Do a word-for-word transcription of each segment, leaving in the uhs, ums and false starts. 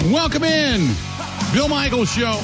Welcome in. Bill Michaels Show.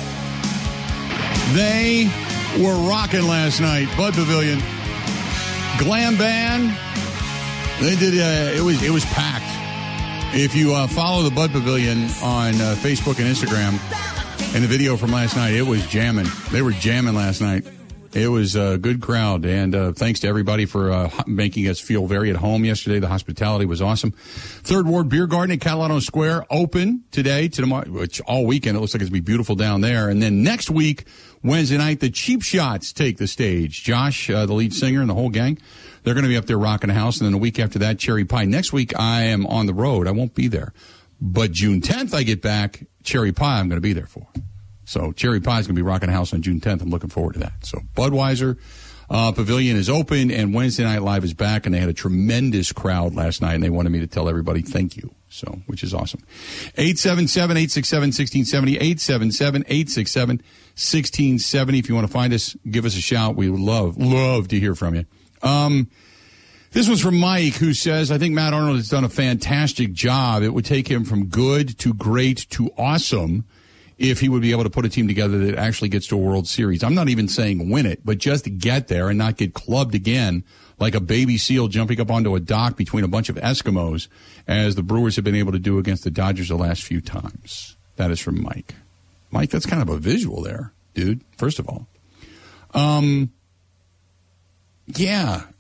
They were rocking last night. Bud Pavilion. Glam band. They did. Uh, it was it was packed. If you uh, follow the Bud Pavilion on uh, Facebook and Instagram, and the video from last night, it was jamming. They were jamming last night. It was a good crowd, and uh, thanks to everybody for uh, making us feel very at home yesterday. The hospitality was awesome. Third Ward Beer Garden at Catalano Square, open today, to tomorrow, which all weekend. It looks like it's going to be beautiful down there. And then next week, Wednesday night, the Cheap Shots take the stage. Josh, uh, the lead singer, and the whole gang, they're going to be up there rocking the house. And then the week after that, Cherry Pie. Next week, I am on the road. I won't be there. But June tenth, I get back. Cherry Pie, I'm going to be there for. So Cherry Pie is going to be rocking the house on June tenth. I'm looking forward to that. So Budweiser uh, Pavilion is open, and Wednesday Night Live is back, and they had a tremendous crowd last night, and they wanted me to tell everybody thank you, so which is awesome. eight seven seven, eight six seven, one six seven zero, eight seven seven, eight six seven, one six seven zero. If you want to find us, give us a shout. We would love, love to hear from you. Um, this was from Mike, who says, I think Matt Arnold has done a fantastic job. It would take him from good to great to awesome if he would be able to put a team together that actually gets to a World Series. I'm not even saying win it, but just get there and not get clubbed again like a baby seal jumping up onto a dock between a bunch of Eskimos, as the Brewers have been able to do against the Dodgers the last few times. That is from Mike. Mike, that's kind of a visual there, dude, first of all. Um, yeah.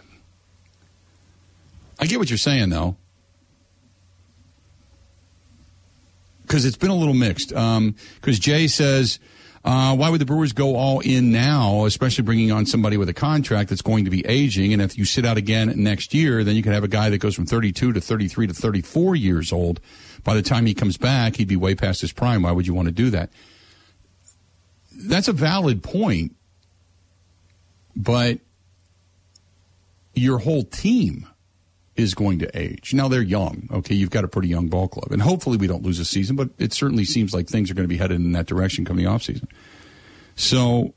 I get what you're saying, though. Because it's been a little mixed. Because um, Jay says, uh, why would the Brewers go all in now, especially bringing on somebody with a contract that's going to be aging? And if you sit out again next year, then you could have a guy that goes from thirty-two to thirty-three to thirty-four years old. By the time he comes back, he'd be way past his prime. Why would you want to do that? That's a valid point. But your whole team is going to age. Now, they're young. Okay, you've got a pretty young ball club. And hopefully we don't lose a season, but it certainly seems like things are going to be headed in that direction come the offseason. So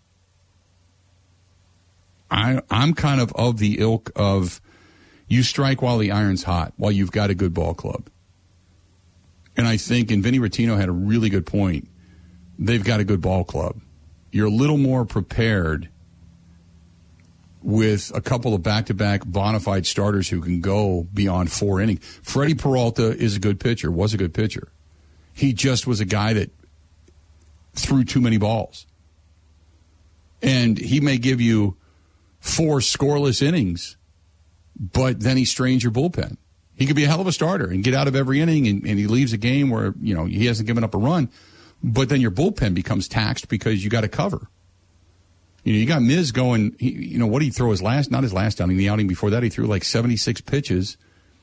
I, I'm kind of of the ilk of you strike while the iron's hot, while you've got a good ball club. And I think, and Vinny Rottino had a really good point, they've got a good ball club. You're a little more prepared with a couple of back-to-back bona fide starters who can go beyond four innings. Freddie Peralta is a good pitcher, was a good pitcher. He just was a guy that threw too many balls. And he may give you four scoreless innings, but then he strains your bullpen. He could be a hell of a starter and get out of every inning, and, and he leaves a game where, you know, he hasn't given up a run, but then your bullpen becomes taxed because you got to cover. You know, you got Miz going, he, you know, what did he throw his last, not his last outing, the outing before that, he threw like seventy-six pitches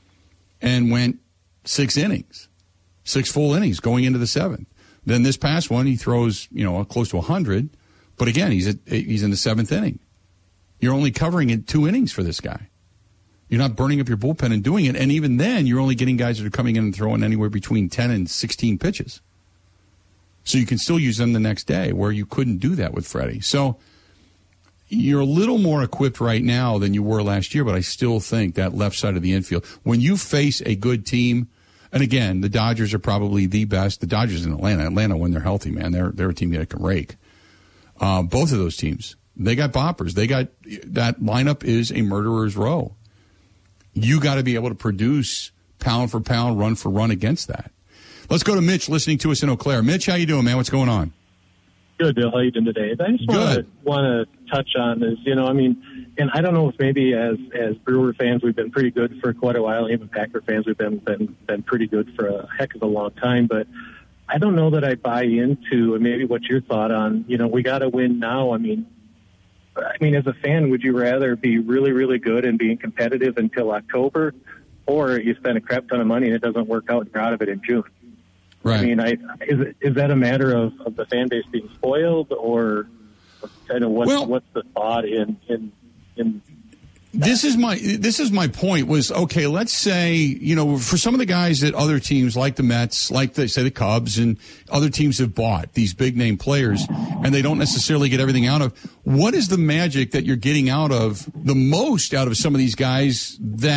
and went six innings, six full innings going into the seventh. Then this past one, he throws, you know, close to one hundred, but again, he's at, he's in the seventh inning. You're only covering it two innings for this guy. You're not burning up your bullpen and doing it, and even then, you're only getting guys that are coming in and throwing anywhere between ten and sixteen pitches. So you can still use them the next day, where you couldn't do that with Freddie. So you're a little more equipped right now than you were last year, but I still think that left side of the infield, when you face a good team, and again, the Dodgers are probably the best. The Dodgers in Atlanta, Atlanta when they're healthy, man, they're they're a team that can rake. Uh, both of those teams, they got boppers. They got that lineup is a murderer's row. You got to be able to produce pound for pound, run for run against that. Let's go to Mitch, listening to us in Eau Claire. Mitch, how you doing, man? What's going on? Good, Bill. How you doing today? I just want to want to touch on this. You know, I mean, and I don't know if maybe as as Brewer fans we've been pretty good for quite a while. Even Packer fans we've been been been pretty good for a heck of a long time. But I don't know that I buy into, and maybe what's your thought on, you know, we got to win now. I mean, I mean, as a fan, would you rather be really, really good and being competitive until October, or you spend a crap ton of money and it doesn't work out and you're out of it in June? Right. I mean, I, is it, is that a matter of, of the fan base being spoiled, or kind of what's, well, what's the thought in in in? This is my this is my point. Was okay. Let's say, you know, for some of the guys that other teams like the Mets, like the, say the Cubs, and other teams have bought these big name players, and they don't necessarily get everything out of. What is the magic that you're getting out of the most out of some of these guys that